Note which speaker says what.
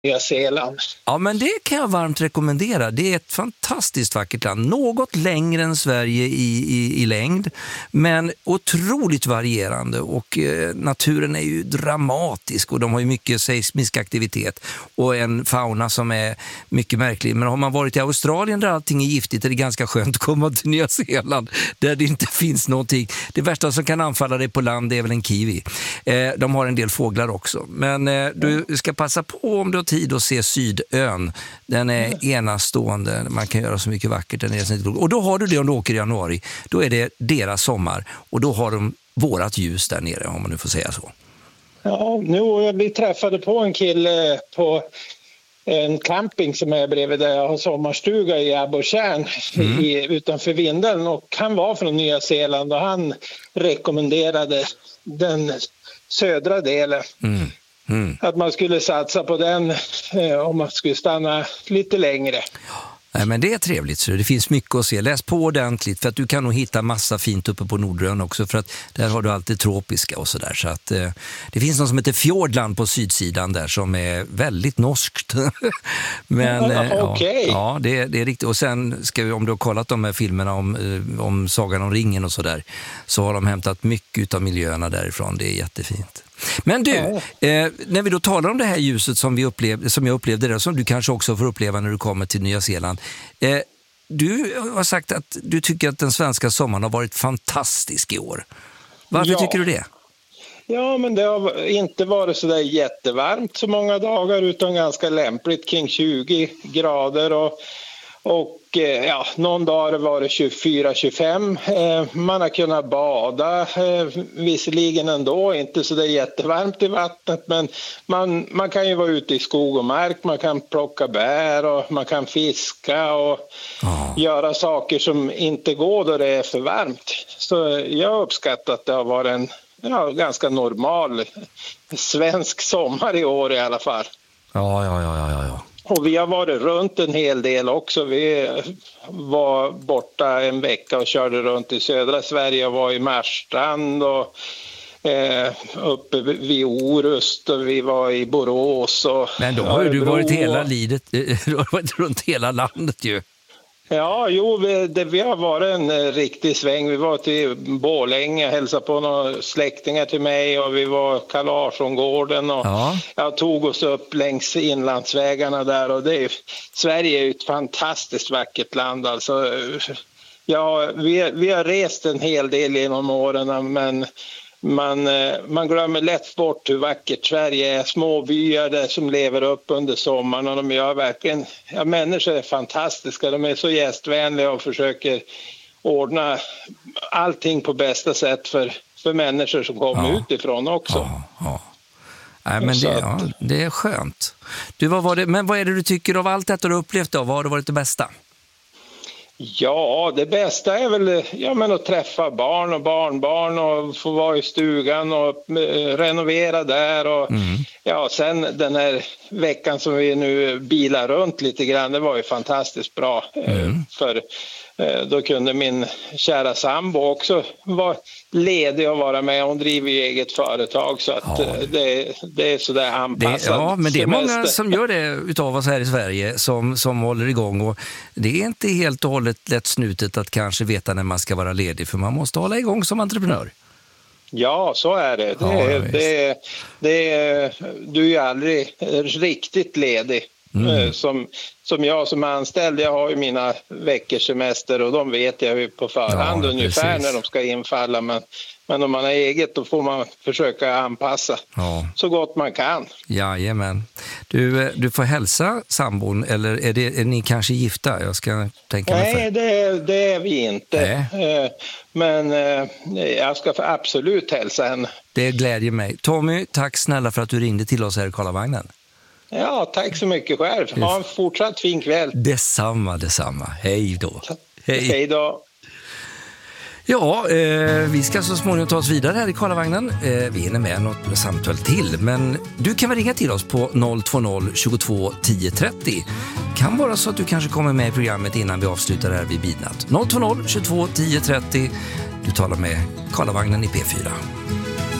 Speaker 1: Nya Zeeland.
Speaker 2: Ja, men det kan jag varmt rekommendera. Det är ett fantastiskt vackert land. Något längre än Sverige i längd, men otroligt varierande. Och naturen är ju dramatisk och de har ju mycket seismisk aktivitet och en fauna som är mycket märklig. Men har man varit i Australien där allting är giftigt är det ganska skönt att komma till Nya Zeeland där det inte finns någonting. Det värsta som kan anfalla dig på land är väl en kiwi. De har en del fåglar också. Men du ska passa på om du har tid att se Sydön. Den är enastående. Man kan göra så mycket vackert. Och då har du det om du åker i januari. Då är det deras sommar. Och då har de vårat ljus där nere, om man nu får säga så.
Speaker 1: Ja, nu vi träffade på en kille på en camping som är bredvid där jag har sommarstuga i Abborrtjärn utanför Vindeln, och han var från Nya Zeeland och han rekommenderade den södra delen. Att man skulle satsa på den om man skulle stanna lite längre.
Speaker 2: Nej, men det är trevligt, så det finns mycket att se. Läs på ordentligt, för att du kan nog hitta massa fint uppe på Nordrön också, för att där har du alltid tropiska och sådär. Så att det finns något som heter Fjordland på sydsidan där som är väldigt norskt. Men ja, det är riktigt. Och sen ska vi, om du har kollat de här filmerna om Sagan om ringen och sådär, så har de hämtat mycket av miljöerna därifrån. Det är jättefint. Men du, när vi då talar om det här ljuset som jag upplevde det, som du kanske också får uppleva när du kommer till Nya Zeeland. Du har sagt att du tycker att den svenska sommaren har varit fantastisk i år. Varför tycker du det?
Speaker 1: Ja, men det har inte varit så där jättevarmt så många dagar, utan ganska lämpligt kring 20 grader och någon dag var det 24-25. Man har kunnat bada, visserligen ändå inte så det är jättevarmt i vattnet, men man kan ju vara ute i skog och mark, man kan plocka bär och man kan fiska och göra saker som inte går då det är för varmt. Så jag uppskattar att det har varit en ganska normal svensk sommar i år i alla fall.
Speaker 2: Ja.
Speaker 1: Och vi har varit runt en hel del också. Vi var borta en vecka och körde runt i södra Sverige och var i Marstrand och uppe vid Orust, och vi var i Borås.
Speaker 2: Men då har ju du varit hela livet, du har varit runt hela landet ju.
Speaker 1: Ja, vi har varit en riktig sväng. Vi var till Borlänge och hälsade på några släktingar till mig, och vi var Karl-Larsson-gården och jag tog oss upp längs inlandsvägarna där, och Sverige är ju ett fantastiskt vackert land alltså. Vi har rest en hel del genom åren, men man glömmer lätt bort hur vackert Sverige är. Små byar där som lever upp under sommaren, och de gör verkligen, människor är fantastiska. De är så gästvänliga och försöker ordna allting på bästa sätt för människor som kommer utifrån också.
Speaker 2: Nej, men det är skönt. Men vad är det du tycker av allt detta du upplevt då? Vad har det varit det bästa?
Speaker 1: Ja, det bästa är väl att träffa barn och barnbarn och få vara i stugan och renovera där. Och sen den här veckan som vi nu bilar runt lite grann, det var ju fantastiskt bra. För då kunde min kära sambo också vara ledig och vara med. Hon driver ju eget företag, så att det är sådär anpassat.
Speaker 2: Men det är många som gör det utav oss här i Sverige som håller igång, och det är inte helt och hållet lätt snutet att kanske veta när man ska vara ledig, för man måste hålla igång som entreprenör.
Speaker 1: Ja, så är det. Du är ju aldrig riktigt ledig. Som jag som anställd, jag har ju mina veckors semester och de vet jag ju på förhand ungefär när de ska infalla, men om man har eget då får man försöka anpassa så gott man kan.
Speaker 2: Jajamän. Du får hälsa sambon, eller är ni kanske gifta? Jag ska tänka mig för.
Speaker 1: Nej, det är vi inte. Men jag ska absolut hälsa henne.
Speaker 2: Det glädjer mig. Tommy, tack snälla för att du ringde till oss här i Karlavagnen.
Speaker 1: Ja, tack så mycket själv. Ha en fortsatt fin kväll.
Speaker 2: Detsamma. Hej då.
Speaker 1: Hej då.
Speaker 2: Ja, vi ska så småningom ta oss vidare här i Karlavagnen. Vi hinner med något samtal till, men du kan väl ringa till oss på 020 22 10 30. Kan vara så att du kanske kommer med i programmet innan vi avslutar här vid midnatt. 020 22 10 30. Du talar med Karlavagnen i P4.